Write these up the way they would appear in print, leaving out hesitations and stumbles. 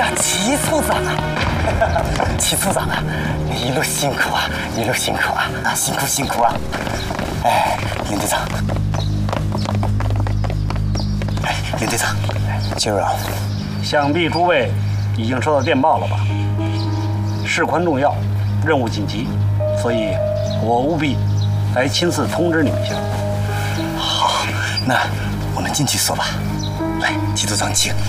齐处长啊，齐处长啊，一路辛苦啊，一路辛苦啊，辛苦辛苦啊！哎，林队长，哎，林队长，今儿啊， 想必诸位已经收到电报了吧？事关重要，任务紧急，所以我务必来亲自通知你们一下。 好，那我们进去说吧。来，齐组长，请。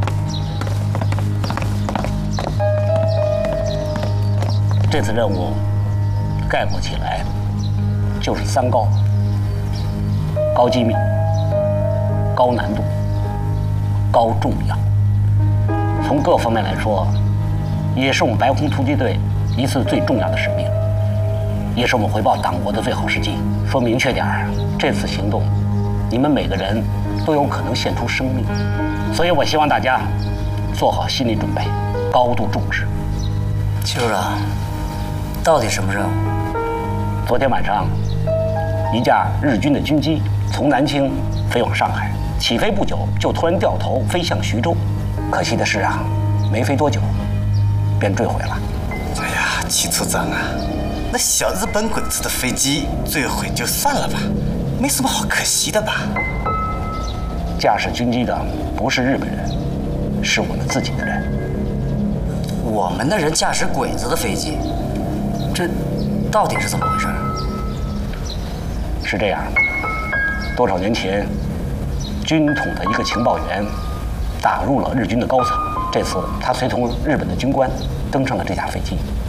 这次任务概括起来就是3高：高机密、高难度、高重要。从各方面来说，也是我们白红突击队一次最重要的使命，也是我们回报党国的最好时机。说明确点儿，这次行动，你们每个人都有可能献出生命，所以我希望大家做好心理准备，高度重视。 今儿啊，到底什么任务？ 昨天晚上，一架日军的军机从南京飞往上海，起飞不久就突然掉头飞向徐州。可惜的是啊，没飞多久，便坠毁了。 哎呀，齐处长啊，那小日本鬼子的飞机坠毁就算了吧，没什么好可惜的吧？ 驾驶军机的不是日本人，是我们自己的人。 我们的人驾驶鬼子的飞机，这到底是怎么回事？ 是这样，多少年前，军统的一个情报员打入了日军的高层。这次他随同日本的军官登上了这架飞机，